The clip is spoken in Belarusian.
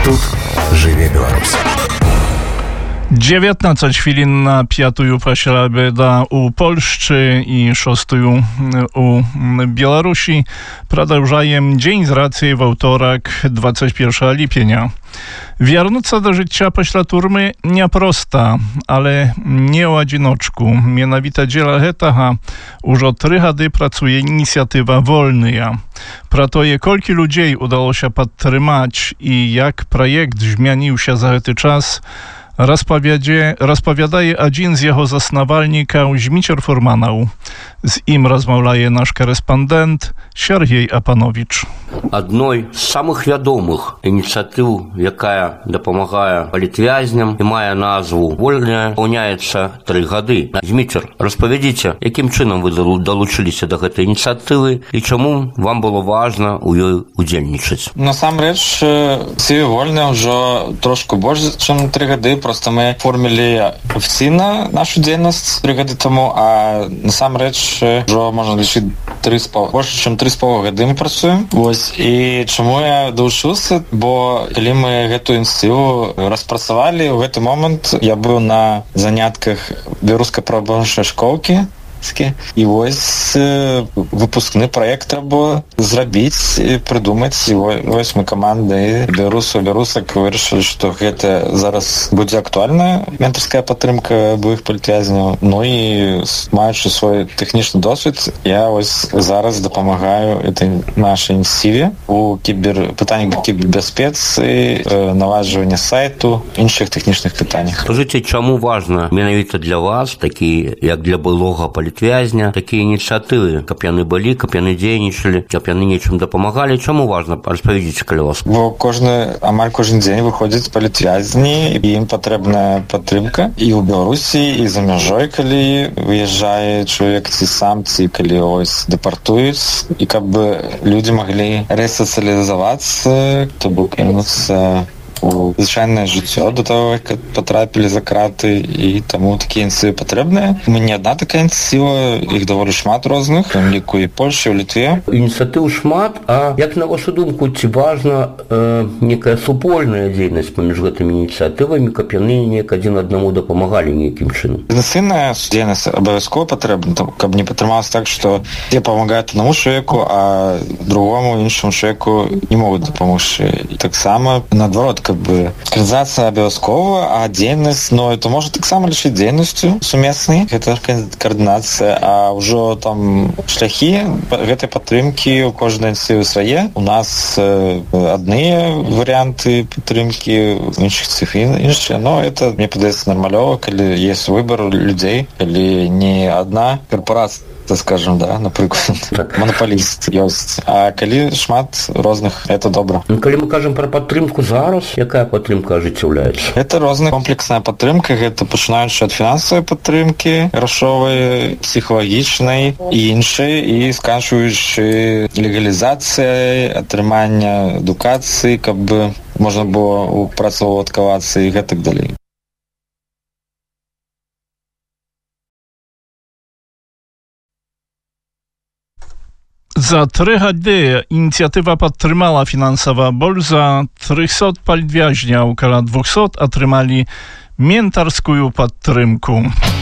Тут жыве Беларусь. 19 хвілін на 5 пасля обеда у Польшчы і 6 у Беларусі. Продолжаем дзень з рацыі ва ўторак 21 ліпеня. Вярнуцца да жыцця пасля турмы няпроста, але не ў адзіночку. Менавіта дзеля гэтага ўжо 3 гады працуе ініцыятыва «Вольныя». Пра тое, колькі людзей удалося падтрымаць і як праект змяніўся за гэты час, распавядае адзін з яго заснавальнікаў Зміцер Фурманаў. З ім размаўляе наш корэспандэнт Сергей Апанович. Адной з самых вядомых ініцыятыў, якая дапамагае палітвязням і мае назву «Вольная», паўняецца 3 гады. Зміцер, распавядзіце, якім чынам вы далучыліся да гэтай ініцыятывы і чаму вам было важна ў ёй удзельнічаць? Насамрэч, ініцыятыва «Вольная» ўжо трошку больш, чым 3 гады. Просто мы оформілі афіцыйна нашу дзейнасць 3 гады таму, а насамрэч ўжо можна лічыць больш, чым 3,5 гады мы працуем. Вось, і чаму я далучыўся? Бо калі мы гэтую ініцыятыву распрацавалі, у гэты момант я быў на занятках беларускай праваабарончай школкі. І вось выпускны праект трэба зрабіць і прыдумаць. І вось мы камандай беларусак вырашылі, што гэта зараз будзе актуальная ментарская падтрымка былых палітвязняў. Ну і маючы свой тэхнічны досвед, я вось зараз дапамагаю этой нашай ініцыятыве у пытаннях кібербяспецы, наладжвання сайту, іншых тэхнічных пытаннях. Скажыце, чаму важна менавіта для вас, такі як для былога палітвязня, такія ініцыятывы, каб яны былі, каб яны дзейнічалі, каб яны нечым дапамагалі? Чаму важна? Распавядзіце, калі ласка. Бо амаль кожны дзень выходзяць палітвязні, і ім патрэбная падтрымка і ў Беларусі, і за мяжой, калі выязджае чалавек, ці сам, ці калі ось дэпартуюць, і каб людзі маглі рэсацыялізавацца, то бок вярнуцца у звычайнае жыццё до того, як потрапілі за краты, і таму такія ініцыятывы патрэбныя. Мы не адна такая ініцыятыва, іх даволі шмат розных, у ліку і Польшчы, у Літве. Ініцыятыў шмат, а як на вашу думку, ці важна некая супольная дзейнасць паміж гэтымі ініцыятывамі, каб яны неяк адзін аднаму дапамагалі нейкім чынам? Бізнесная дзейнасць абавязкова патрэбна, каб не патрымалася так, што те памагаюць аднаму чалавеку, а другому іншаму чалавеку не могуць дапамогчы. І таксама наадварот, каб арганізацыя абавязкова, а дзейнасць, это можа таксама лічыць дзейнасцю сумеснай, гэта каардынацыя, а ўжо там шляхі гэтай падтрымкі у кожнай ініцыятывы свае. У нас адныя варыянты падтрымкі, у іншых цифр іншыя, но это, мне падаецца, нармалёва, калі есть выбор людзей, калі не адна карпорацыя, скажем, да, напрыклад, монополіст ёсць. А калі шмат розных, это добра. Калі мы кажам пра падтрымку зараз, якая падтрымка ажыццяўляецца? Это розная комплексная падтрымка, гэта пачынаючы ад фінансавай падтрымкі, грашовай, псіхалагічнай і іншай, і сканчваючы легалізацыяй, атрымання адукацыі, каб можна было працаўладкавацца і гэтак далей. За 3 гады ініцыятыва падтрымала фінансава больш за 300 палітвязняў, каля 200 атрымалі ментарскую падтрымку.